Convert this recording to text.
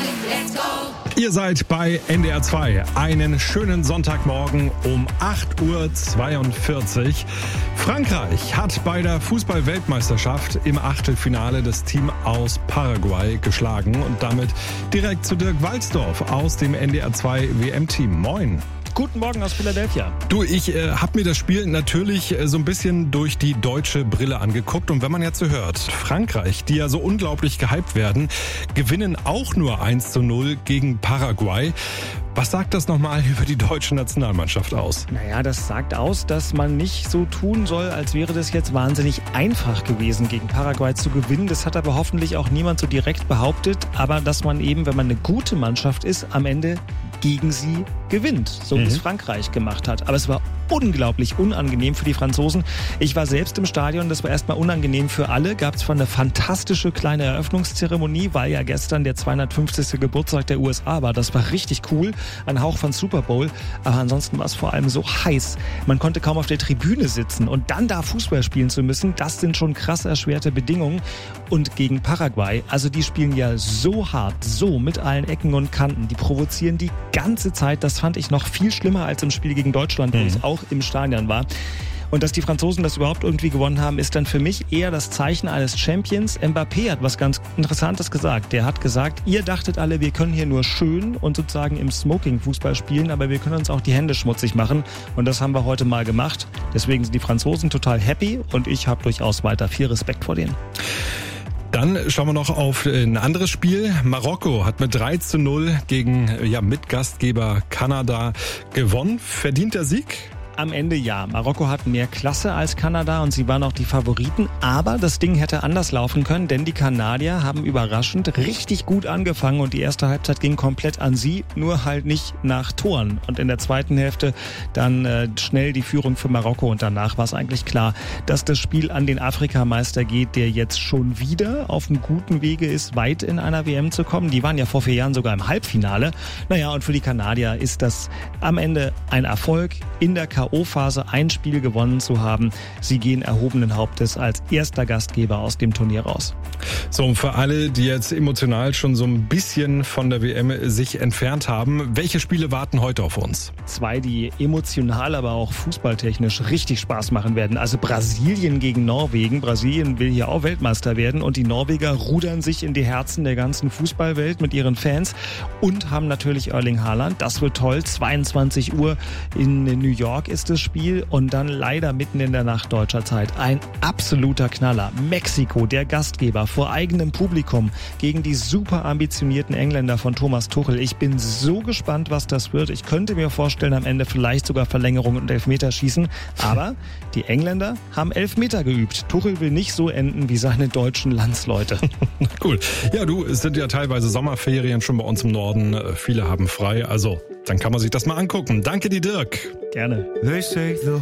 let's go. Ihr seid bei NDR 2. Einen schönen Sonntagmorgen um 8.42 Uhr. Frankreich hat bei der Fußball-Weltmeisterschaft im Achtelfinale das Team aus Paraguay geschlagen und damit direkt zu Dirk Walzdorf aus dem NDR 2 WM-Team. Moin. Guten Morgen aus Philadelphia. Du, ich habe mir das Spiel natürlich so ein bisschen durch die deutsche Brille angeguckt. Und wenn man jetzt so hört, Frankreich, die ja so unglaublich gehypt werden, gewinnen auch nur 1:0 gegen Paraguay. Was sagt das nochmal über die deutsche Nationalmannschaft aus? Naja, das sagt aus, dass man nicht so tun soll, als wäre das jetzt wahnsinnig einfach gewesen, gegen Paraguay zu gewinnen. Das hat aber hoffentlich auch niemand so direkt behauptet. Aber dass man eben, wenn man eine gute Mannschaft ist, am Ende gegen sie gewinnt, so wie es Frankreich gemacht hat. Aber es war unglaublich unangenehm für die Franzosen. Ich war selbst im Stadion, das war erstmal unangenehm für alle. Gab es zwar eine fantastische kleine Eröffnungszeremonie, weil ja gestern der 250. Geburtstag der USA war. Das war richtig cool, ein Hauch von Super Bowl. Aber ansonsten war es vor allem so heiß. Man konnte kaum auf der Tribüne sitzen und dann da Fußball spielen zu müssen, das sind schon krass erschwerte Bedingungen. Und gegen Paraguay, also die spielen ja so hart, so mit allen Ecken und Kanten. Die provozieren die ganze Zeit. Das fand ich noch viel schlimmer als im Spiel gegen Deutschland, wo ich auch im Stadion war. Und dass die Franzosen das überhaupt irgendwie gewonnen haben, ist dann für mich eher das Zeichen eines Champions. Mbappé hat was ganz Interessantes gesagt. Der hat gesagt, ihr dachtet alle, wir können hier nur schön und sozusagen im Smoking-Fußball spielen, aber wir können uns auch die Hände schmutzig machen. Und das haben wir heute mal gemacht. Deswegen sind die Franzosen total happy und ich habe durchaus weiter viel Respekt vor denen. Dann schauen wir noch auf ein anderes Spiel. Marokko hat mit 3:0 gegen Mitgastgeber Kanada gewonnen. Verdient der Sieg? Am Ende ja. Marokko hat mehr Klasse als Kanada und sie waren auch die Favoriten. Aber das Ding hätte anders laufen können, denn die Kanadier haben überraschend richtig gut angefangen und die erste Halbzeit ging komplett an sie, nur halt nicht nach Toren. Und in der zweiten Hälfte dann schnell die Führung für Marokko und danach war es eigentlich klar, dass das Spiel an den Afrikameister geht, der jetzt schon wieder auf einem guten Wege ist, weit in einer WM zu kommen. Die waren ja vor 4 Jahren sogar im Halbfinale. Naja, und für die Kanadier ist das am Ende ein Erfolg in der K.O.-Phase ein Spiel gewonnen zu haben. Sie gehen erhobenen Hauptes als erster Gastgeber aus dem Turnier raus. So, und für alle, die jetzt emotional schon so ein bisschen von der WM sich entfernt haben, welche Spiele warten heute auf uns? 2, die emotional, aber auch fußballtechnisch richtig Spaß machen werden. Also Brasilien gegen Norwegen. Brasilien will hier auch Weltmeister werden und die Norweger rudern sich in die Herzen der ganzen Fußballwelt mit ihren Fans und haben natürlich Erling Haaland. Das wird toll. 22 Uhr in New York ist das Spiel und dann leider mitten in der Nacht deutscher Zeit ein absoluter Knaller. Mexiko, der Gastgeber, vor eigenem Publikum gegen die super ambitionierten Engländer von Thomas Tuchel. Ich bin so gespannt, was das wird. Ich könnte mir vorstellen, am Ende vielleicht sogar Verlängerung und Elfmeterschießen. Aber die Engländer haben Elfmeter geübt. Tuchel will nicht so enden wie seine deutschen Landsleute. Cool. Ja, es sind ja teilweise Sommerferien schon bei uns im Norden. Viele haben frei. Also, dann kann man sich das mal angucken. Danke dir, Dirk. Gerne. They say the